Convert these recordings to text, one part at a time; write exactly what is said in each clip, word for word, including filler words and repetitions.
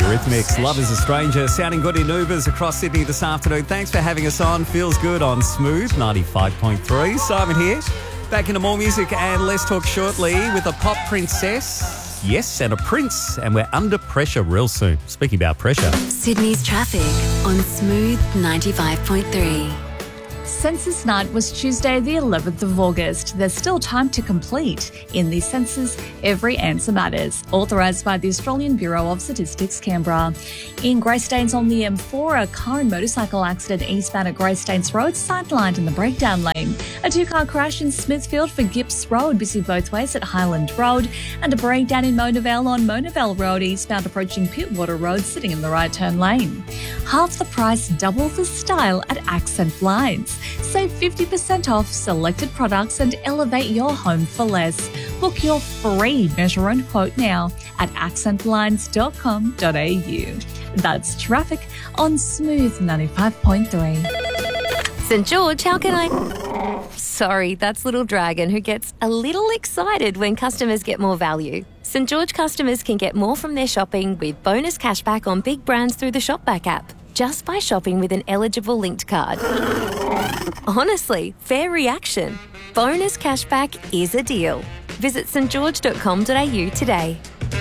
Eurythmics, Love is a Stranger, sounding good in Ubers across Sydney this afternoon. Thanks for having us on. Feels good on Smooth ninety-five point three. Simon here. Back into more music and let's talk shortly with a pop princess. Yes, and a prince. And we're under pressure real soon. Speaking about pressure. Sydney's traffic on Smooth ninety-five point three. Census night was Tuesday, the eleventh of August. There's still time to complete. In the census, every answer matters. Authorised by the Australian Bureau of Statistics, Canberra. In Greystanes on the M four, a car and motorcycle accident eastbound at Greystanes Road, sidelined in the breakdown lane. A two-car crash in Smithfield for Gips Road, busy both ways at Highland Road. And a breakdown in Mona Vale on Mona Vale Road, eastbound approaching Pittwater Road, sitting in the right turn lane. Half the price, double the style at Accent Blinds. Save fifty percent off selected products and elevate your home for less. Book your free measure and quote now at accent blinds dot com dot a u. That's traffic on Smooth ninety-five point three. St George, how can I... Sorry, that's Little Dragon, who gets a little excited when customers get more value. St George customers can get more from their shopping with bonus cashback on big brands through the Shopback app, just by shopping with an eligible linked card. Honestly, fair reaction. Bonus cashback is a deal. Visit st george dot com dot a u today.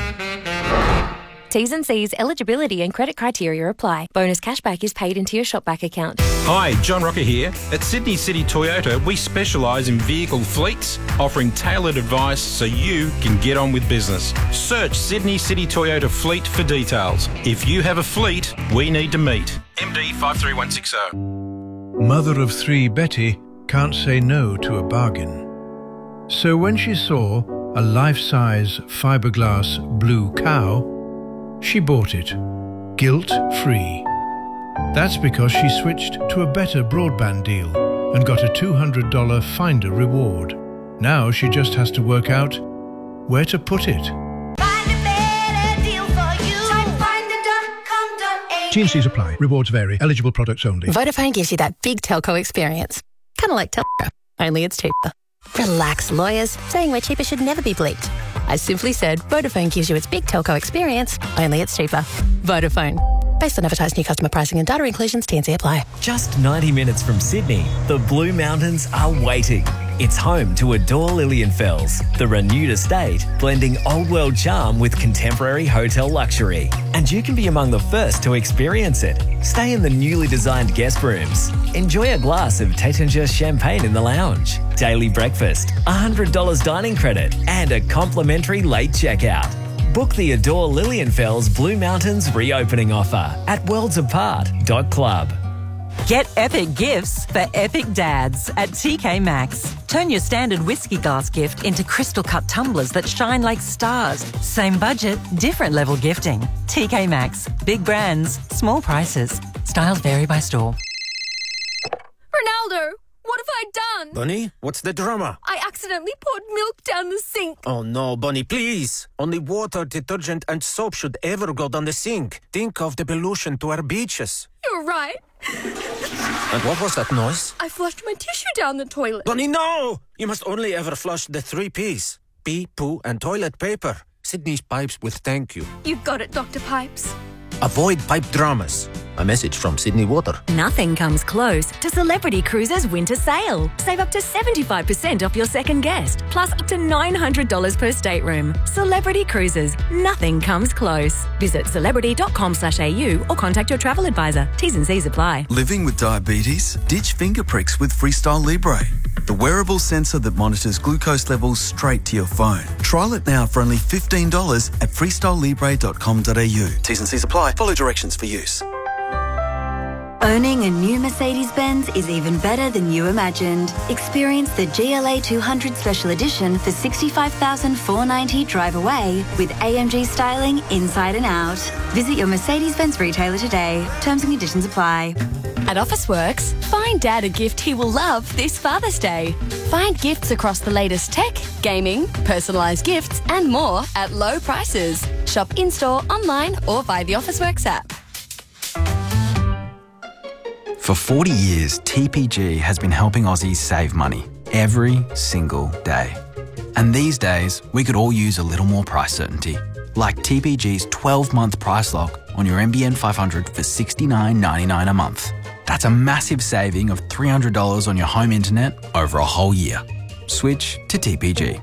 T's and C's, eligibility and credit criteria apply. Bonus cashback is paid into your Shopback account. Hi, John Rocker here. At Sydney City Toyota, we specialise in vehicle fleets, offering tailored advice so you can get on with business. Search Sydney City Toyota Fleet for details. If you have a fleet, we need to meet. M D five three one six zero. Mother of three Betty can't say no to a bargain. So when she saw a life-size fiberglass blue cow, she bought it, guilt-free. That's because she switched to a better broadband deal and got a two hundred dollars Finder reward. Now she just has to work out where to put it. T and C's apply. Rewards vary. Eligible products only. Vodafone gives you that big telco experience. Kind of like telco, only it's cheaper. Relax, lawyers. Saying we're cheaper should never be bleeped. I simply said Vodafone gives you its big telco experience, only it's cheaper. Vodafone. Based on advertised new customer pricing and data inclusions, T and C apply. Just ninety minutes from Sydney, the Blue Mountains are waiting. It's home to Adore Lilienfels, the renewed estate, blending old world charm with contemporary hotel luxury. And you can be among the first to experience it. Stay in the newly designed guest rooms. Enjoy a glass of Taittinger champagne in the lounge. Daily breakfast, one hundred dollars dining credit, and a complimentary late checkout. Book the Adore Lilienfels Blue Mountains reopening offer at worlds apart dot club. Get epic gifts for epic dads at T K Maxx. Turn your standard whiskey glass gift into crystal cut tumblers that shine like stars. Same budget, different level gifting. T K Maxx. Big brands, small prices. Styles vary by store. Ronaldo, what have I done? Bunny, what's the drama? I accidentally poured milk down the sink. Oh no, Bunny, please. Only water, detergent and soap should ever go down the sink. Think of the pollution to our beaches. You're right. And what was that noise? I flushed my tissue down the toilet. Bunny, no! You must only ever flush the three P's. Pee, poo and toilet paper. Sydney's Pipes will thank you. You've got it, Doctor Pipes. Avoid pipe dramas. A message from Sydney Water. Nothing comes close to Celebrity Cruises Winter Sale. Save up to seventy-five percent off your second guest, plus up to nine hundred dollars per stateroom. Celebrity Cruises. Nothing comes close. Visit celebrity dot com slash a u or contact your travel advisor. T's and C's apply. Living with diabetes? Ditch finger pricks with Freestyle Libre, the wearable sensor that monitors glucose levels straight to your phone. Trial it now for only fifteen dollars at freestyle libre dot com dot a u. T's and C's apply. Follow directions for use. Owning a new Mercedes-Benz is even better than you imagined. Experience the G L A two hundred Special Edition for sixty-five thousand four hundred ninety dollars drive away with A M G styling inside and out. Visit your Mercedes-Benz retailer today. Terms and conditions apply. At Officeworks, find Dad a gift he will love this Father's Day. Find gifts across the latest tech, gaming, personalised gifts and more at low prices. Shop in-store, online or via the Officeworks app. For forty years, T P G has been helping Aussies save money every single day. And these days, we could all use a little more price certainty. like T P G's twelve-month price lock on your N B N five hundred for sixty-nine ninety-nine a month. That's a massive saving of three hundred dollars on your home internet over a whole year. Switch to T P G.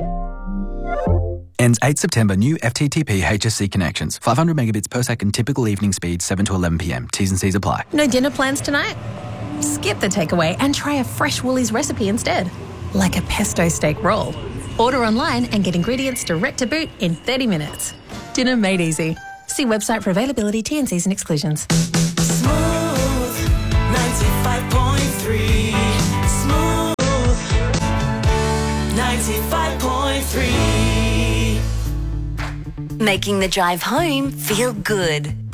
Ends eighth September. New F T T P H S C connections. five hundred megabits per second. Typical evening speed seven to eleven p m. T's and C's apply. No dinner plans tonight? Skip the takeaway and try a fresh Woolies recipe instead. Like a pesto steak roll. Order online and get ingredients direct to boot in thirty minutes. Dinner made easy. See website for availability, T and C's and exclusions. Smooth ninety-five point three. Smooth ninety-five point three. Making the drive home feel good.